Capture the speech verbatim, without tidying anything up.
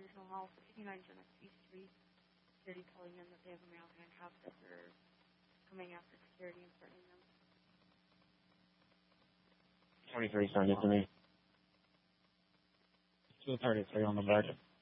Hill House, eighty-nine Genesee Street. Security telling them that they have a male handcuffed, that they're coming after security and threatening them. twenty-three, send it to me. two thirty-three on the back.